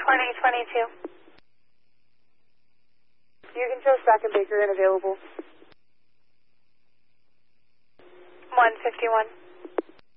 2022. You can show Stock and Baker unavailable. 151.